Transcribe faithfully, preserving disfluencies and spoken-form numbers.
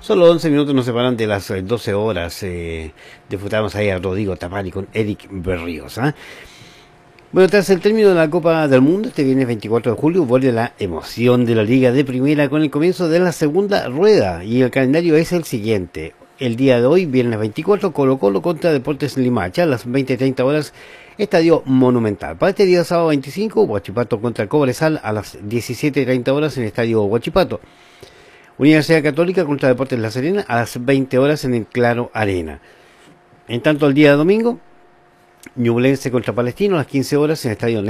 Solo once minutos nos separan de las doce horas. Eh, disfrutamos ahí a Rodrigo Tapari con Eric Berríos. ¿eh? Bueno, tras el término de la Copa del Mundo, este viernes veinticuatro de julio, vuelve la emoción de la Liga de Primera con el comienzo de la segunda rueda. Y el calendario es el siguiente. El día de hoy, viernes veinticuatro, Colo Colo contra Deportes Limache a las veinte treinta horas, Estadio Monumental. Para este día sábado veinticinco, Huachipato contra Cobresal a las diecisiete treinta horas en el Estadio Huachipato. Universidad Católica contra Deportes La Serena a las veinte horas en el Claro Arena. En tanto, el día domingo, Ñublense contra Palestino a las quince horas en el Estadio